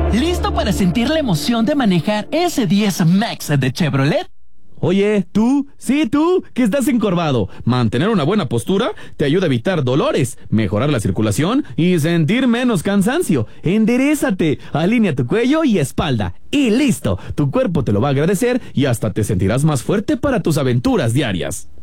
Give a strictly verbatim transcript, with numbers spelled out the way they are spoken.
¿Listo para sentir la emoción de manejar ese diez Max de Chevrolet? Oye, tú, sí tú, que estás encorvado. Mantener una buena postura te ayuda a evitar dolores, mejorar la circulación y sentir menos cansancio. Enderézate, alinea tu cuello y espalda. Y listo, tu cuerpo te lo va a agradecer y hasta te sentirás más fuerte para tus aventuras diarias.